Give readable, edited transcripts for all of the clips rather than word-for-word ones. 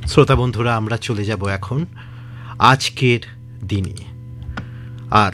শ্রোতা বন্ধুরা, আমরা চলে যাব এখন আজকের দিনে। আর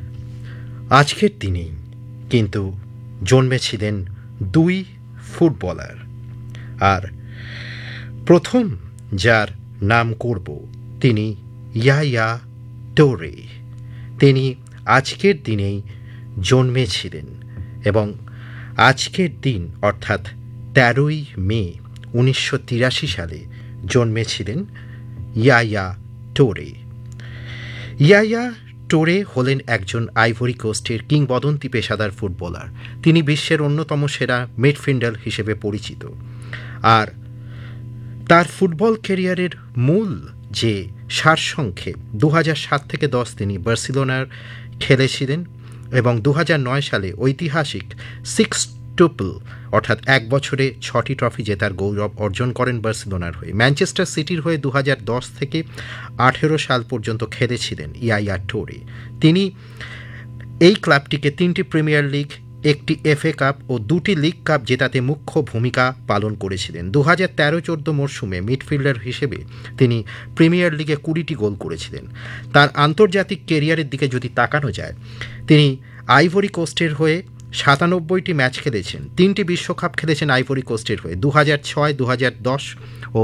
আজকের দিনেই কিন্তু জন্মেছিলেন দুই ফুটবলার। আর প্রথম যার নাম করব তিনি ইয়াইয়া টোরে। তিনি আজকের দিনেই জন্মেছিলেন এবং আজকের দিন অর্থাৎ 13ই মে 1983 সালে জন্মেছিলেন ইয়াইয়া টোরে। ইয়াইয়া টোরে হলেন একজন আইভরি কোস্টের কিংবদন্তি পেশাদার ফুটবলার। তিনি বিশ্বের অন্যতম সেরা মিডফিল্ডার হিসেবে পরিচিত। আর তার ফুটবল ক্যারিয়ারের মূল যে সারসংক্ষেপ, 2007 থেকে 10 তিনি বার্সেলোনার খেলেছিলেন এবং 2009 সালে ঐতিহাসিক সিক্সটুপল অর্থাৎ এক বছরে 6টি ট্রফি জেতার গৌরব অর্জন করেন বার্সেলোনার হয়ে। ম্যানচেস্টার সিটির হয়ে 2010 থেকে 18 সাল পর্যন্ত খেলেছিলেন ইয়াইয়া টোরে। তিনি এই ক্লাবটিকে 3টি প্রিমিয়ার লিগ, একটি এফএ কাপ ও 2টি লিগ কাপ জেতাতে মুখ্য ভূমিকা পালন করেছিলেন। 2013-14 মরশুমে মিডফিল্ডার হিসেবে তিনি প্রিমিয়ার লিগে 20টি গোল করেছিলেন। তার আন্তর্জাতিক ক্যারিয়ারের দিকে যদি তাকানো যায়, তিনি আইভরি কোস্টের হয়ে 97টি ম্যাচ খেলেছেন, 3টি বিশ্বকাপ খেলেছেন আইভরি কোস্টের হয়ে, 2006, 2010 ও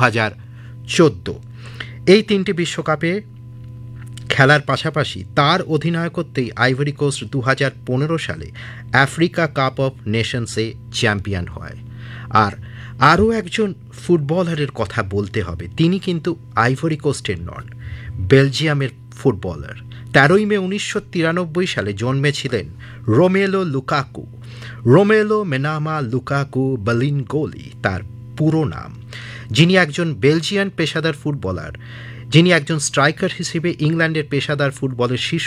2014। এই 3টি বিশ্বকাপে খেলার পাশাপাশি তার অধিনায়কত্বেই আইভরি কোস্ট 2015 সালে আফ্রিকা কাপ অফ নেশনসে চ্যাম্পিয়ন হয়। আর আরও একজন ফুটবলারের কথা বলতে হবে, তিনি কিন্তু আইভরি কোস্টের নন, বেলজিয়ামের ফুটবলার। 13ই মে 1993 সালে জন্মেছিলেন রোমেলো লুকাকু। রোমেলো মেনামা লুকাকু বালিনগোলি তার পুরো নাম, যিনি একজন বেলজিয়ান পেশাদার ফুটবলার, যিনি একজন স্ট্রাইকার হিসেবে ইংল্যান্ডের পেশাদার ফুটবলের শীর্ষ